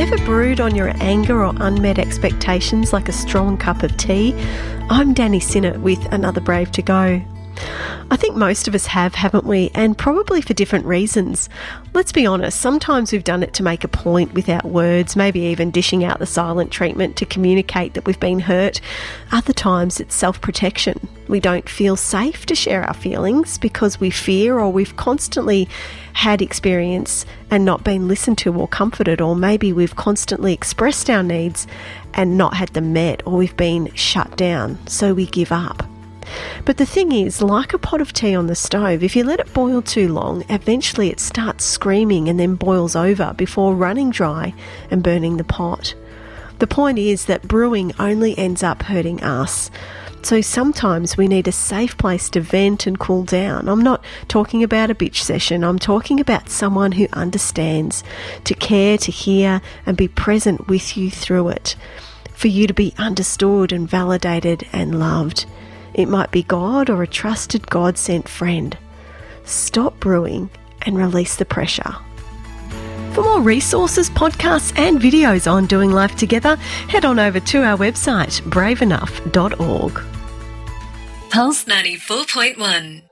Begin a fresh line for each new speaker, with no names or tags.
Ever brewed on your anger or unmet expectations like a strong cup of tea? I'm Danny Sinnott with Another Brave to Go. I think most of us have, haven't we? And probably for different reasons. Let's be honest, sometimes we've done it to make a point without words, maybe even dishing out the silent treatment to communicate that we've been hurt. Other times it's self-protection. We don't feel safe to share our feelings because we fear, or we've constantly had experience and not been listened to or comforted, or maybe we've constantly expressed our needs and not had them met, or we've been shut down, so we give up. But the thing is, like a pot of tea on the stove, if you let it boil too long, eventually it starts screaming and then boils over before running dry and burning the pot. The point is that brewing only ends up hurting us. So sometimes we need a safe place to vent and cool down. I'm not talking about a bitch session. I'm talking about someone who understands, to care, to hear, and be present with you through it. For you to be understood and validated and loved. It might be God or a trusted God-sent friend. Stop brewing and release the pressure. For more resources, podcasts and videos on doing life together, head on over to our website, braveenough.org.
Pulse 94.1